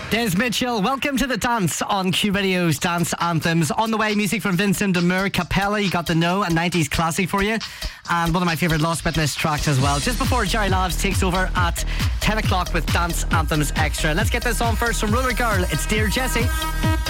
Des Mitchell, welcome to the dance on Q Radio's Dance Anthems. On the way, music from Vincent Demure, Capella, You Got to Know, a 90s classic for you. And one of my favourite Lost But List tracks as well. Just before Jerry Labs takes over at 10 o'clock with Dance Anthems Extra. Let's get this on first from Roller Girl. It's Dear Jessie.